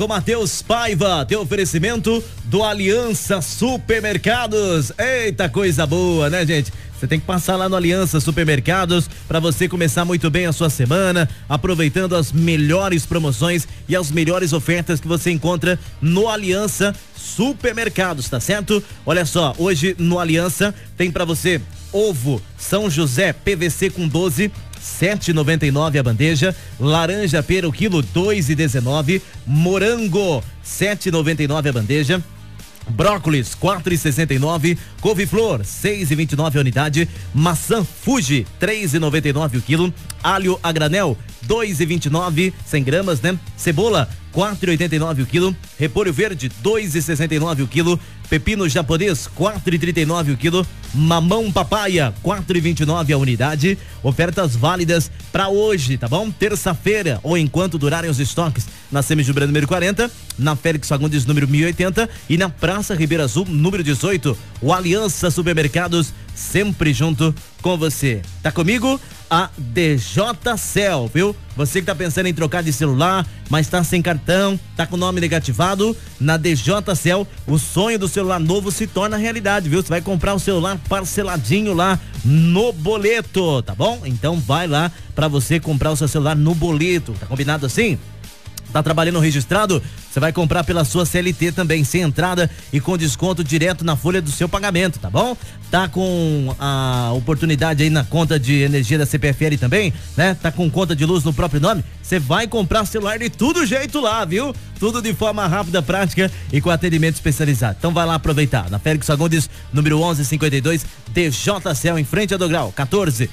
Com Matheus Paiva, teu oferecimento do Aliança Supermercados. Eita, coisa boa, né, gente? Você tem que passar lá no Aliança Supermercados para você começar muito bem a sua semana, aproveitando as melhores promoções e as melhores ofertas que você encontra no Aliança Supermercados, tá certo? Olha só, hoje no Aliança tem para você ovo São José PVC com 12, 7,99 a bandeja, laranja pera o quilo 2,19, morango 7,99 a bandeja, brócolis 4,69, couve-flor 6,29 a unidade, maçã Fuji 3,99 o quilo, alho a granel 2,29 100 gramas, né? Cebola 4,89 o quilo, repolho verde 2,69 o quilo, pepino japonês 4,39 o quilo, mamão papaya 4,29 a unidade. Ofertas válidas para hoje, tá bom? Terça-feira ou enquanto durarem os estoques na Semijubra número 40, na Félix Fagundes número 1080 e na Praça Ribeira Azul número 18. O Aliança Supermercados sempre junto com você. Tá comigo? A DJCell, viu? Você que tá pensando em trocar de celular, mas tá sem cartão, tá com o nome negativado, na DJCell, o sonho do celular novo se torna realidade, viu? Você vai comprar o celular parceladinho lá no boleto, tá bom? Então vai lá pra você comprar o seu celular no boleto, tá combinado assim? Tá trabalhando registrado? Você vai comprar pela sua CLT também, sem entrada e com desconto direto na folha do seu pagamento, tá bom? Tá com a oportunidade aí na conta de energia da CPFL também, né? Tá com conta de luz no próprio nome? Você vai comprar celular de todo jeito lá, viu? Tudo de forma rápida, prática e com atendimento especializado. Então vai lá aproveitar. Na Félix Fagundes, número 1152, DJCell, em frente ao Dograu, 14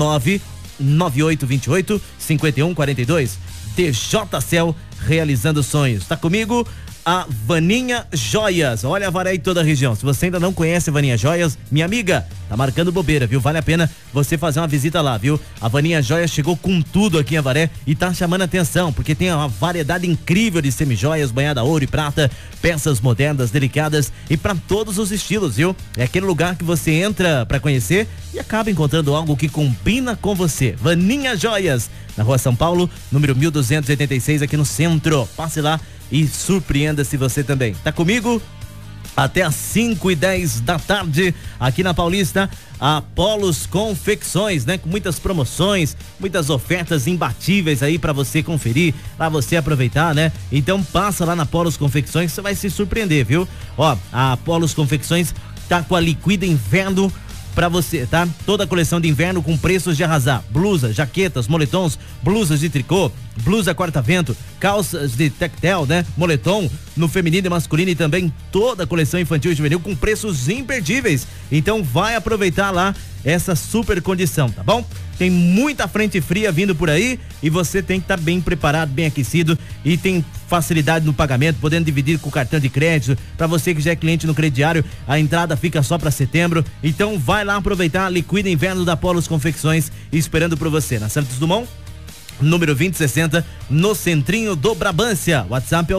99828 5142. DJCell, realizando sonhos. Tá comigo? A Vaninha Joias. Olha a Avaré e toda a região. Se você ainda não conhece a Vaninha Joias, minha amiga, tá marcando bobeira, viu? Vale a pena você fazer uma visita lá, viu? A Vaninha Joias chegou com tudo aqui em Avaré e tá chamando atenção, porque tem uma variedade incrível de semijoias, banhada a ouro e prata, peças modernas, delicadas e para todos os estilos, viu? É aquele lugar que você entra para conhecer e acaba encontrando algo que combina com você. Vaninha Joias, na Rua São Paulo, número 1286, aqui no centro. Passe lá e surpreenda-se você também. Tá comigo? Até às 5:10 da tarde, aqui na Paulista, a Polos Confecções, né? Com muitas promoções, muitas ofertas imbatíveis aí pra você conferir, pra você aproveitar, né? Então passa lá na Polos Confecções, você vai se surpreender, viu? Ó, a Polos Confecções tá com a Liquida Inverno pra você, tá? Toda a coleção de inverno com preços de arrasar. Blusas, jaquetas, moletons, blusas de tricô, blusa corta-vento, calças de tectel, né? Moletom no feminino e masculino e também toda a coleção infantil e juvenil com preços imperdíveis. Então vai aproveitar lá essa super condição, tá bom? Tem muita frente fria vindo por aí e você tem que estar bem preparado, bem aquecido e tem facilidade no pagamento, podendo dividir com o cartão de crédito. Para você que já é cliente no crediário, a entrada fica só para setembro. Então vai lá aproveitar a Liquida Inverno da Polos Confecções, esperando por você na Santos Dumont, número 2060, no centrinho do Brabância. WhatsApp é o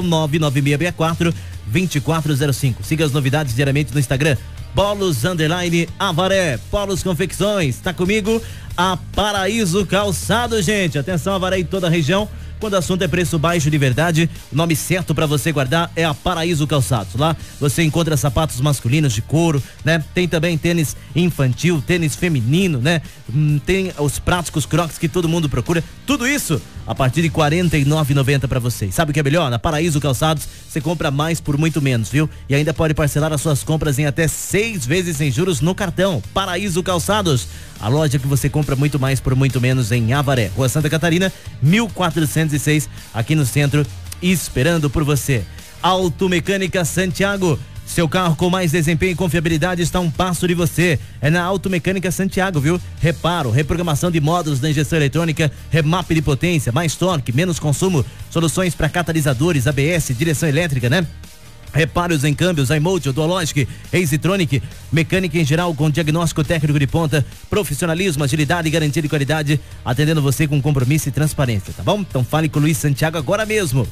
99664-2405. Siga as novidades diariamente no Instagram, Polos_Avaré, Polos Confecções. Tá comigo? A Paraíso Calçado, gente. Atenção, Avaré e toda a região. Quando o assunto é preço baixo de verdade, o nome certo para você guardar é a Paraíso Calçados. Lá você encontra sapatos masculinos de couro, né? Tem também tênis infantil, tênis feminino, né? Tem os práticos Crocs que todo mundo procura. Tudo isso a partir de R$ 49,90 para vocês. Sabe o que é melhor? Na Paraíso Calçados você compra mais por muito menos, viu? E ainda pode parcelar as suas compras em até 6 vezes sem juros no cartão. Paraíso Calçados, a loja que você compra muito mais por muito menos em Avaré, Rua Santa Catarina, 1406, aqui no centro, esperando por você. Automecânica Santiago, seu carro com mais desempenho e confiabilidade está a um passo de você. É na Automecânica Santiago, viu? Reparo, reprogramação de módulos da injeção eletrônica, remap de potência, mais torque, menos consumo, soluções para catalisadores, ABS, direção elétrica, né? Reparos em câmbios, iMold, Dualogic, Easytronic, mecânica em geral com diagnóstico técnico de ponta, profissionalismo, agilidade e garantia de qualidade, atendendo você com compromisso e transparência, tá bom? Então fale com o Luiz Santiago agora mesmo,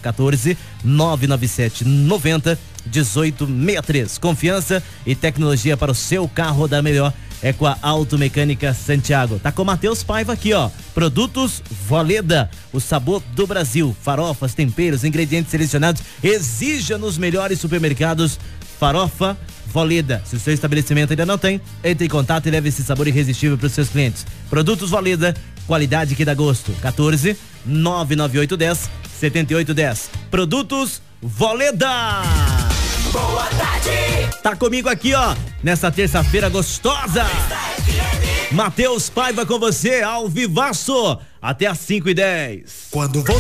14-997-90-1863. Confiança e tecnologia para o seu carro da melhor é com a Automecânica Santiago. Tá com o Matheus Paiva aqui, ó. Produtos Voleda, o sabor do Brasil. Farofas, temperos, ingredientes selecionados. Exija nos melhores supermercados. Farofa Voleda. Se o seu estabelecimento ainda não tem, entre em contato e leve esse sabor irresistível para os seus clientes. Produtos Voleda, qualidade que dá gosto. 14 99810 7810. Produtos Voleda. Boa tarde. Tá comigo aqui, ó, nessa terça-feira gostosa. Matheus Paiva com você, ao vivaço, até às 5h10. Quando